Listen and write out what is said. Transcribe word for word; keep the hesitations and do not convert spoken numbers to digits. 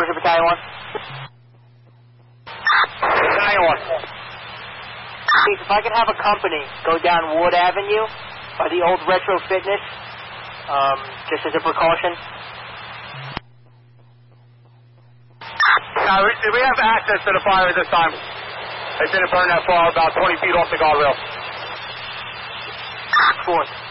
orders for Battalion one. Battalion one. Chief, if I could have a company go down Wood Avenue by the old Retro Fitness, um, just as a precaution. Uh, we, we have access to the fire at this time. It didn't burn that far, about twenty feet off the guardrail. Fourth.